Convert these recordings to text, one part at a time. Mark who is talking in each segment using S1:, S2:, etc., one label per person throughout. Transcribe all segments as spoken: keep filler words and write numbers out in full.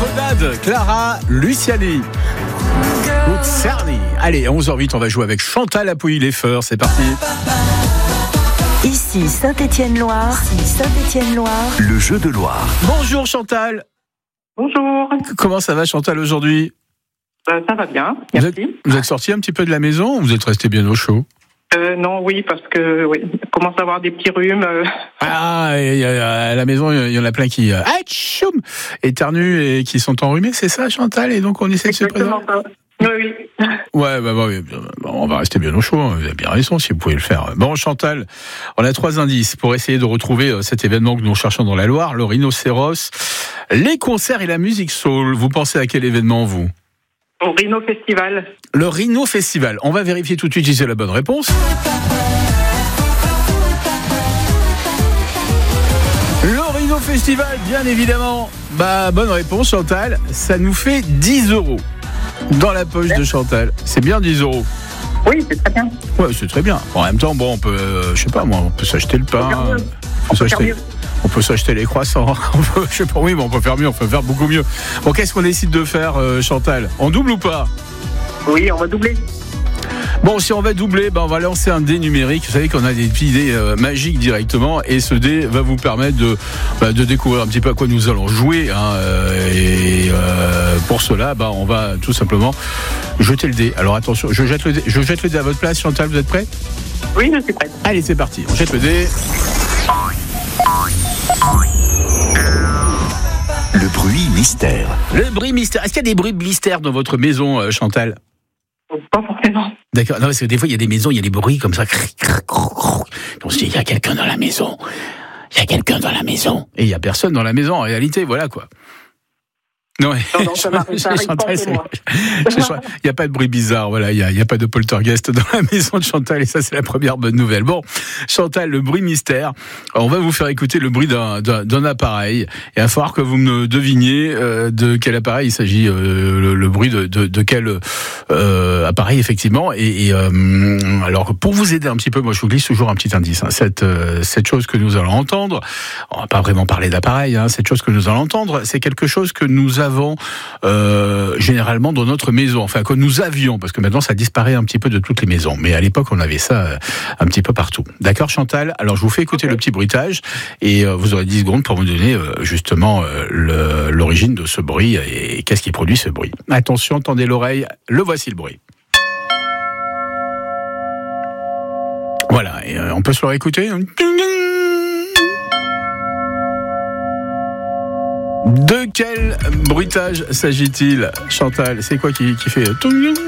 S1: Soledad, Clara Luciani. Cerny. Allez, à onze heures huit, on va jouer avec Chantal à Pouilly-les-Feurs. C'est parti.
S2: Ici Saint-Étienne-Loire. Ici Saint-Étienne-Loire.
S3: Le jeu de Loire.
S1: Bonjour Chantal.
S4: Bonjour.
S1: Comment ça va Chantal aujourd'hui ?
S4: euh, Ça va bien,
S1: vous
S4: merci.
S1: êtes, vous êtes sorti un petit peu de la maison ou vous êtes resté bien au chaud ?
S4: euh, Non, oui, parce que oui, on commence à avoir des petits rhumes. Euh...
S1: Ah, et, et, à la maison, il y en a plein qui euh, atchoum, éternuent et qui sont enrhumés, c'est ça Chantal ? Et donc on essaie de se préserver ?
S4: Exactement ça. Oui, oui.
S1: Ouais, bah, bah, oui, on va rester bien au chaud, hein. Vous avez bien raison si vous pouvez le faire. Bon, Chantal, on a trois indices pour essayer de retrouver cet événement que nous cherchons dans la Loire, le rhinocéros, les concerts et la musique soul. Vous pensez à quel événement, vous ?
S4: Au Rhino Festival.
S1: Le Rhino Festival. On va vérifier tout de suite si c'est la bonne réponse. Le Rhino Festival, bien évidemment. Bah, bonne réponse, Chantal. Ça nous fait dix euros. Dans la poche de Chantal. C'est bien dix euros.
S4: Oui, c'est très bien.
S1: Ouais, c'est très bien. En même temps, bon, on peut, euh, je sais pas moi, on peut s'acheter le pain.
S4: On peut,
S1: on peut, s'acheter, on peut s'acheter les croissants. On peut, je sais pas, oui, mais on peut faire mieux, on peut faire beaucoup mieux. Bon, qu'est-ce qu'on décide de faire, euh, Chantal ? On double ou pas ?
S4: Oui, on va doubler.
S1: Bon, si on va doubler, ben on va lancer un dé numérique. Vous savez qu'on a des petits dés euh, magiques directement, et ce dé va vous permettre de, bah, de découvrir un petit peu à quoi nous allons jouer. Hein, euh, et euh, pour cela, bah, on va tout simplement jeter le dé. Alors attention, je jette le dé, je jette le dé à votre place, Chantal. Vous êtes prêts ?
S4: Oui, je suis prête.
S1: Allez, c'est parti. On jette le dé.
S3: Le bruit mystère.
S1: Le bruit mystère. Est-ce qu'il y a des bruits mystères dans votre maison, euh, Chantal ?
S4: Pas forcément.
S1: D'accord. Non, parce que des fois, il y a des maisons, il y a des bruits comme ça. On se dit, il y a quelqu'un dans la maison. Il y a quelqu'un dans la maison. Et il n'y a personne dans la maison, en réalité. Voilà, quoi. Non,
S4: non, non ça m'arrive, ça arrive pas pour moi.
S1: Il n'y a pas de bruit bizarre, voilà, il n'y a, y a pas de poltergeist dans la maison de Chantal, et ça c'est la première bonne nouvelle. Bon, Chantal, le bruit mystère, on va vous faire écouter le bruit d'un, d'un, d'un appareil, et il va falloir que vous me deviniez euh, de quel appareil il s'agit, euh, le, le bruit de, de, de quel euh, appareil effectivement, et, et euh, alors pour vous aider un petit peu, moi je vous glisse toujours un petit indice, hein, cette, euh, cette chose que nous allons entendre, on va pas vraiment parler d'appareil, hein, cette chose que nous allons entendre, c'est quelque chose que nous avons Avant, euh, généralement dans notre maison, enfin que nous avions, parce que maintenant ça disparaît un petit peu de toutes les maisons, mais à l'époque on avait ça euh, un petit peu partout. D'accord Chantal ? Alors je vous fais écouter okay. le petit bruitage, et euh, vous aurez dix secondes pour me donner euh, justement euh, le, l'origine de ce bruit, et, et qu'est-ce qui produit ce bruit. Attention, tendez l'oreille, le voici le bruit. Voilà, et euh, on peut se le réécouter. De quel bruitage s'agit-il, Chantal ? C'est quoi qui, qui fait
S4: euh,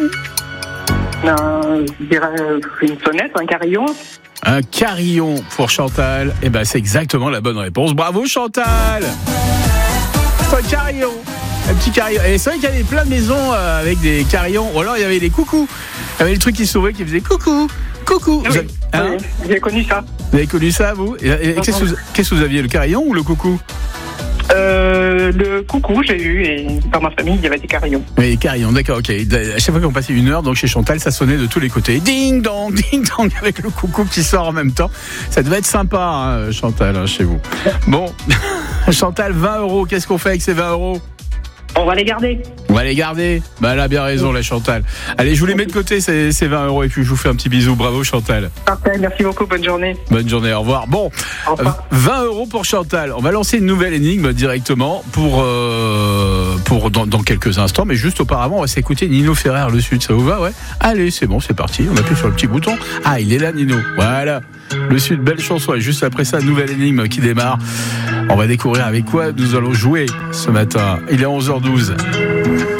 S4: Je dirais une sonnette, un carillon.
S1: Un carillon pour Chantal. Eh ben, c'est exactement la bonne réponse. Bravo, Chantal ! C'est un carillon. Un petit carillon. Et c'est vrai qu'il y avait plein de maisons avec des carillons. Ou alors, il y avait les coucous. Il y avait le truc qui s'ouvrait qui faisait coucou. Coucou.
S4: Ah oui, avez... hein oui, j'ai connu ça.
S1: Vous avez connu ça, vous ? Et, et, qu'est-ce, que vous qu'est-ce que vous aviez, le carillon ou le coucou ?
S4: Euh, le coucou, j'ai eu, et dans ma famille, il y avait des carillons.
S1: Oui, carillons, d'accord, ok. À chaque fois qu'on passait une heure, donc chez Chantal, ça sonnait de tous les côtés. Ding dong, ding dong, avec le coucou qui sort en même temps. Ça devait être sympa, hein, Chantal, hein, chez vous. Bon, Chantal, vingt euros, qu'est-ce qu'on fait avec ces vingt euros ?
S4: On va les garder.
S1: On va les garder. Bah, elle a bien raison, la Chantal. Allez, je vous les mets de côté, ces, ces vingt euros, et puis je vous fais un petit bisou. Bravo, Chantal.
S4: Parfait, merci beaucoup, bonne journée.
S1: Bonne journée, au revoir. Bon, au revoir. vingt euros pour Chantal. On va lancer une nouvelle énigme directement pour, euh, pour dans, dans quelques instants, mais juste auparavant, on va s'écouter Nino Ferrer, Le Sud. Ça vous va, ouais ? Allez, c'est bon, c'est parti. On appuie sur le petit bouton. Ah, il est là, Nino. Voilà. Le Sud, belle chanson. Et juste après ça, nouvelle énigme qui démarre. On va découvrir avec quoi nous allons jouer ce matin. Il est onze heures douze.